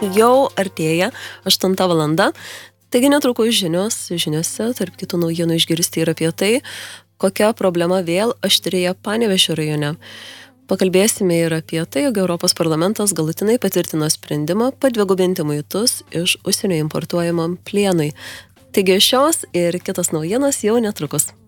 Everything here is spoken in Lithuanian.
jau artėja 8 valanda. Taigi netrukus žiniose, tarp kitų naujienų išgirsti ir apie tai, kokia problema vėl aštrėja Panevėžio rajone. Pakalbėsime ir apie tai, jog Europos parlamentas galutinai patvirtino sprendimą padvigubinti muitus iš užsienio importuojamam plienui. Taigi šios ir kitos naujienos jau netrukus.